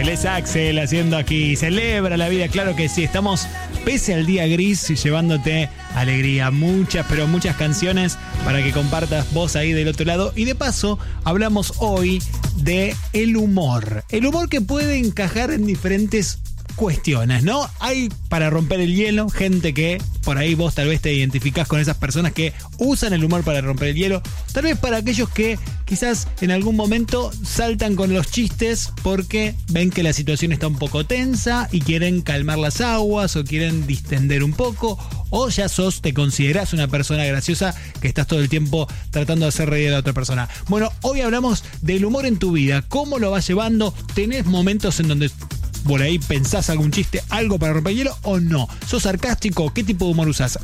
Axel, es Axel haciendo aquí. Celebra la vida, claro que sí. Estamos, pese al día gris, llevándote alegría. Muchas, pero muchas canciones para que compartas vos ahí del otro lado. Y de paso, hablamos hoy de el humor. El humor que puede encajar en diferentes cuestiones, ¿no? Hay para romper el hielo, gente que por ahí vos tal vez te identificás con esas personas que usan el humor para romper el hielo, tal vez para aquellos que quizás en algún momento saltan con los chistes porque ven que la situación está un poco tensa y quieren calmar las aguas o quieren distender un poco, o ya te considerás una persona graciosa que estás todo el tiempo tratando de hacer reír a la otra persona. Bueno, hoy hablamos del humor en tu vida, cómo lo vas llevando, tenés momentos en donde por ahí pensás algún chiste, algo para romper el hielo o no. ¿Sos sarcástico? ¿Qué tipo de humor usás?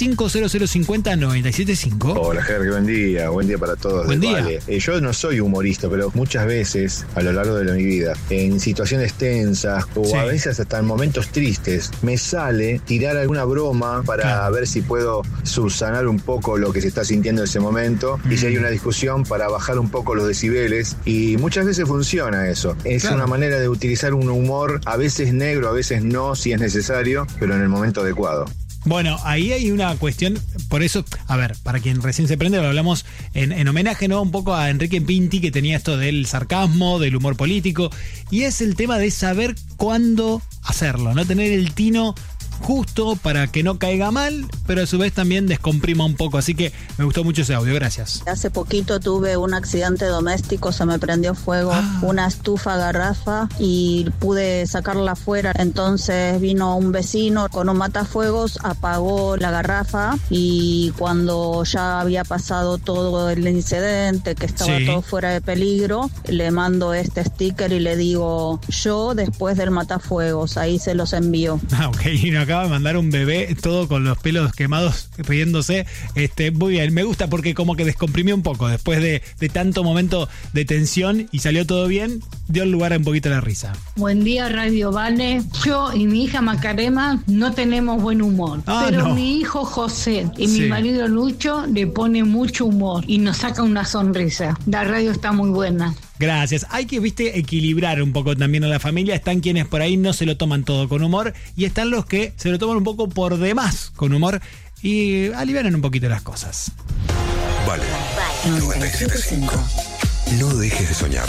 1150050975. Hola, Ger, buen día para todos. Buen día. Vale. Yo no soy humorista, pero muchas veces a lo largo de mi vida, en situaciones tensas o a veces hasta en momentos tristes, me sale tirar alguna broma para ver si puedo subsanar un poco lo que se está sintiendo en ese momento y si hay una discusión para bajar un poco los decibeles, y muchas veces funciona eso. Es una manera de utilizar un humor a veces negro, a veces no, si es necesario, pero en el momento adecuado. Bueno, ahí hay una cuestión, por eso, a ver, para quien recién se prende, lo hablamos en homenaje, ¿no? Un poco a Enrique Pinti, que tenía esto del sarcasmo, del humor político, y es el tema de saber cuándo hacerlo, ¿no? Tener el tino justo para que no caiga mal, pero a su vez también descomprima un poco. Así que me gustó mucho ese audio, gracias. Hace poquito tuve un accidente doméstico, se me prendió fuego una estufa garrafa y pude sacarla afuera. Entonces vino un vecino con un matafuegos, apagó la garrafa, y cuando ya había pasado todo el incidente, que estaba todo fuera de peligro, le mando este sticker y le digo: yo después del matafuegos. Ahí se los envío. Ok, y nos acaba de mandar un bebé todo con los pelos quemados riéndose. Muy bien, me gusta porque como que descomprimió un poco después de tanto momento de tensión y salió todo bien, dio lugar a un poquito la risa. Buen día, Radio Vale. Yo y mi hija Macarena no tenemos buen humor, pero mi hijo José y mi marido Lucho le pone mucho humor y nos saca una sonrisa. La radio está muy buena. Gracias. Hay que, equilibrar un poco también a la familia. Están quienes por ahí no se lo toman todo con humor y están los que se lo toman un poco por demás con humor y alivianan un poquito las cosas. Vale. 97.5. No dejes de soñar.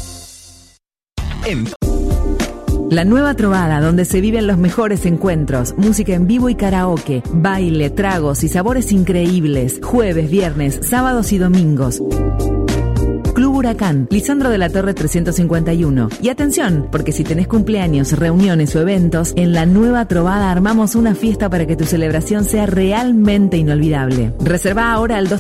La Nueva Trovada, donde se viven los mejores encuentros, música en vivo y karaoke, baile, tragos y sabores increíbles. Jueves, viernes, sábados y domingos. Club Huracán, Lisandro de la Torre 351. Y atención, porque si tenés cumpleaños, reuniones o eventos, en La Nueva Trovada armamos una fiesta para que tu celebración sea realmente inolvidable. Reserva ahora al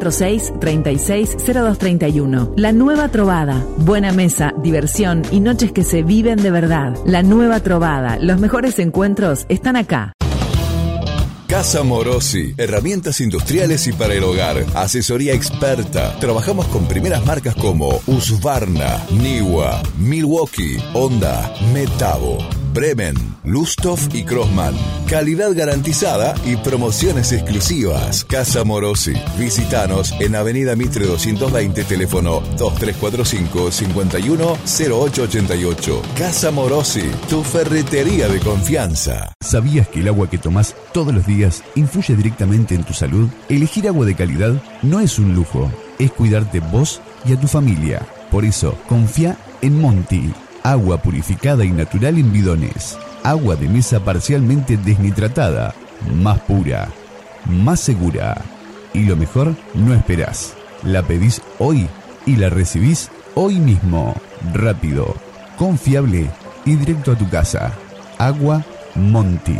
2346-360231. La Nueva Trovada, buena mesa, diversión y noches que se viven de verdad. La Nueva Trovada, los mejores encuentros están acá. Casa Morosi, herramientas industriales y para el hogar, asesoría experta. Trabajamos con primeras marcas como Husqvarna, Niwa, Milwaukee, Honda, Metabo, Bremen, Lusthof y Crossman. Calidad garantizada y promociones exclusivas. Casa Morosi. Visítanos en Avenida Mitre 220, teléfono 2345-510888. Casa Morosi, tu ferretería de confianza. ¿Sabías que el agua que tomás todos los días influye directamente en tu salud? Elegir agua de calidad no es un lujo, es cuidarte vos y a tu familia. Por eso, confía en Monti. Agua purificada y natural en bidones. Agua de mesa parcialmente desnitratada. Más pura. Más segura. Y lo mejor, no esperás. La pedís hoy y la recibís hoy mismo. Rápido, confiable y directo a tu casa. Agua Monti.